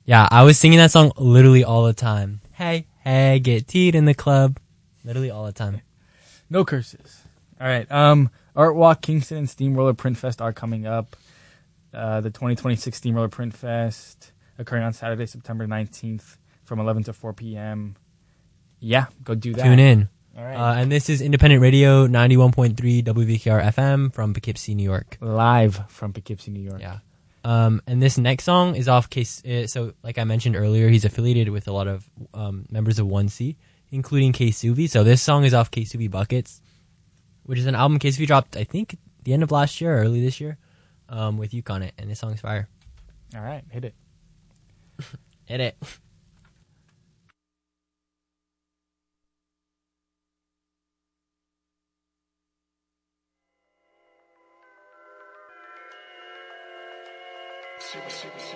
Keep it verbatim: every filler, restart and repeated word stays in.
Yeah, I was singing that song literally all the time. Hey, hey, get teed in the club. Literally all the time. No curses. All right. Um, Art Walk, Kingston, and Steamroller Print Fest are coming up. Uh, the twenty twenty-six Steamroller Print Fest occurring on Saturday, September nineteenth from eleven to four p.m. Yeah, go do that. Tune in. All right. Uh, and this is Independent Radio ninety-one point three W V K R F M from Poughkeepsie, New York. Live from Poughkeepsie, New York. Yeah. Um, and this next song is off Case. Uh, so, like I mentioned earlier, he's affiliated with a lot of um, members of one C, including K Suvi. So this song is off K Suvi Buckets, which is an album K Suvi dropped, I think, the end of last year or early this year, um, with Uke on it. And this song's fire. All right, hit it. Hit it. Super, super, super.